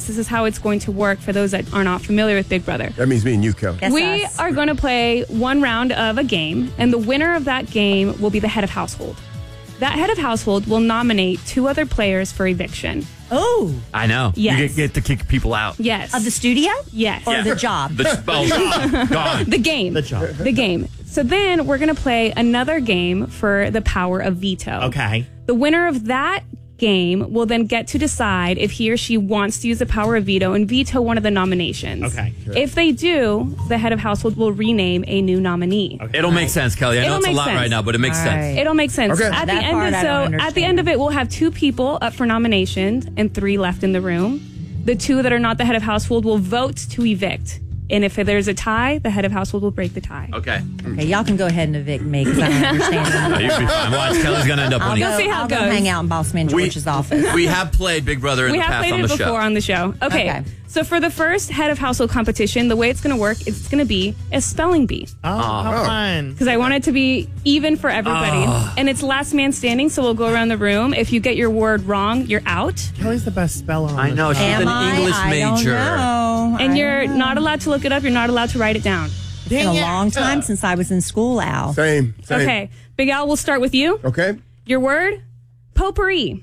rounds. This is how it's going to work for those that are not familiar with Big Brother. That means me and you, Kelly. That's We us. are going to play one round of a game, and the winner of that game will be the head of household. That head of household will nominate 2 other players for eviction. Oh, I know. Yes. You get to kick people out. Yes. of the studio? Yes. Or the job? Gone. The game. The job. The game. So then we're going to play another game for the power of veto. Okay. The winner of that game will then get to decide if he or she wants to use the power of veto and veto one of the nominations. Okay. If they do, the head of household will rename a new nominee. Okay. It'll make sense, Kelly. I know It'll it's a make lot sense. right now, but it makes All sense. right. It'll make sense. Okay. At the That end part of I don't at the end of it, we'll have 2 people up for nominations and 3 left in the room. The 2 that are not the head of household will vote to evict. And if there's a tie, the head of household will break the tie. Okay. Okay, y'all can go ahead and evict me because I don't understand. No, you'll be fine. Watch, Kelly's going to end up winning. You'll see how I'll it go goes. hang out in Boss Man George's office. We have played Big Brother in We the have past played on it the before show. on the show. Okay. So for the first head of household competition, the way it's going to work is it's going to be a spelling bee. Oh, how fun. Because I want it to be even for everybody. And it's last man standing, so we'll go around the room. If you get your word wrong, you're out. Kelly's the best speller on I know. She's Am an I? English I don't major. know. And I you're don't know. not allowed to look it up. You're not allowed to write it down. It's been a long time since I was in school, Al. Same. Okay. Big Al, we'll start with you. Okay. Your word? Potpourri.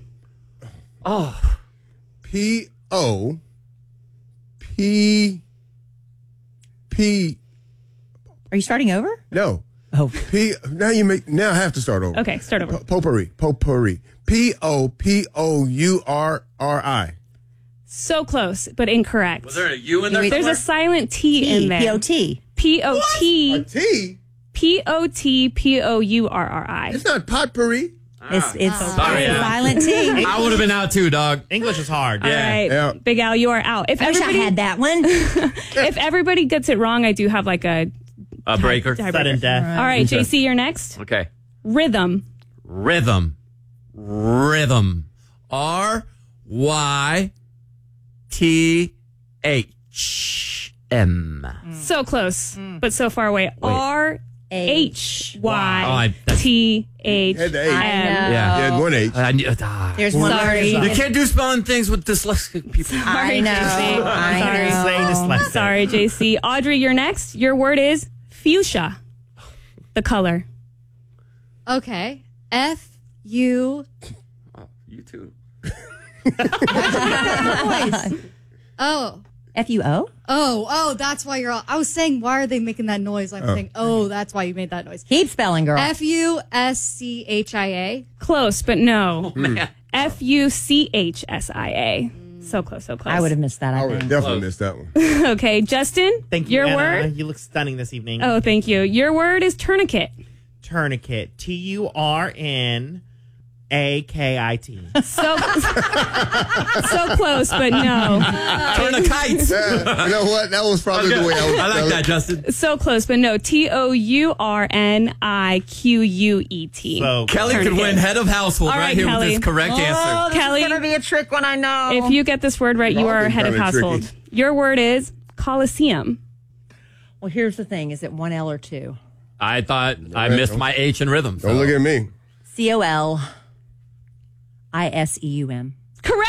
P-O P P Are you starting over? No. Oh. Now I have to start over. Okay, start over. Potpourri. P-O-P-O-U-R-R-I. So close, but incorrect. Was there a U in there? There's a silent T in there. P-O-T. A P-O-T. T? P-O-T-P-O-U-R-R-I. It's not potpourri. It's Sorry, Al. silent T. I would have been out too, dog. English is hard. All right. Yeah. Big Al, you are out. If I wish I had that one. if everybody gets it wrong, I do have like a Breaker. tiebreaker. Sudden death. All right, JC, you're next. Okay. Rhythm. Rhythm. R-Y-T-H-M. So close, but so far away. R-H-Y-T-H-M. Had the H. Yeah. You had one H. There's one Sorry. You can't do spelling things with dyslexic people. I know. JC. I Sorry. know. Say dyslexic. Sorry, JC. Audrey, you're next. Your word is fuchsia. The color. Okay. F-U. You too. Oh. F-U-O? Oh, that's why you're all. I was saying, why are they making that noise? I'm saying, that's why you made that noise. Keep spelling, girl. F-U-S-C-H-I-A. Close, but no. Man. F-U-C-H-S-I-A. So close, so close. I would have missed that, I I would have think. definitely missed that one. Okay, Justin. Thank you, Your Anna. word? You look stunning this evening. Oh, thank you. Your word is tourniquet. Tourniquet. T-U-R-N-A-K-I-T. So close, but no. Turn a kite. Yeah, you know what? That was probably the way I was. I like that, Justin. So close, but no. Tourniquet. So Kelly could win head of household All right, right, here Kelly. with this correct answer. Kelly, It's going to be a trick when I know. if you get this word right, you are head of Probably household. tricky. Your word is Coliseum. Well, here's the thing. Is it one L or two? I thought I missed my H in rhythm. Don't look at me. C-O-L-I-S-E-U-M. Correct.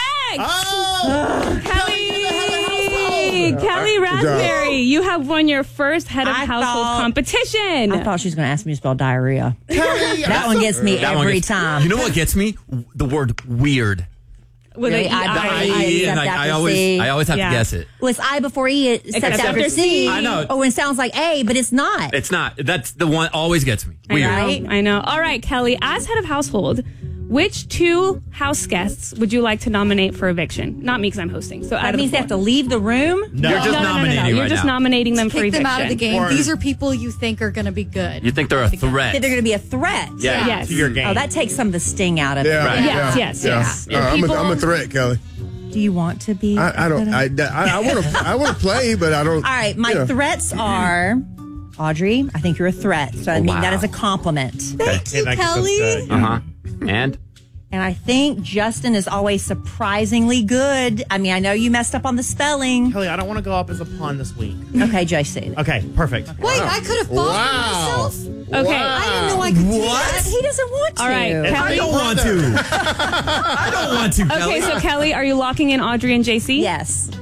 Kelly Raspberry, you have won your first head of I household thought- competition. I thought she was going to ask me to spell diarrhea. That one gets me That one every gets- time. You know what gets me? The word weird. With Really? an I- EI. And except I after always C. have Yeah. to guess it. Well, it's I before E, except Except after after C. I know. Oh, and it sounds like A, but it's not. It's not. That's the one always gets me. Weird. I know. All right, Kelly, as head of household, which 2 house guests would you like to nominate for eviction? Not me, because I'm hosting. So out That of means the they have to 4. leave the room? No. You're just nominating You're right just now. nominating them for Kick eviction. them out of the game. Or- These are people you think are going to be good. You think they're a threat? They're going to be a threat. Yeah. Yes. To your game. Oh, that takes some of the sting out of Yeah, it. Right. Yes, yeah, yes, yeah. yes. I'm a threat, Kelly. Do you want to be? I don't. I want to play, but I don't. All right, my threats are Audrey. I think you're a threat, so I mean that wow. is a compliment. Thank you, And I guess Kelly. that's, Uh-huh. And? And I think Justin is always surprisingly good. I mean, I know you messed up on the spelling. Kelly, I don't want to go up as a pawn this week. Okay, JC. Okay, perfect. Wait, I could have fought myself. Okay. I didn't know I could do that. He doesn't want to. All right, I Kelly. don't want to. I don't want to, Kelly. Okay, so Kelly, are you locking in Audrey and JC? Yes.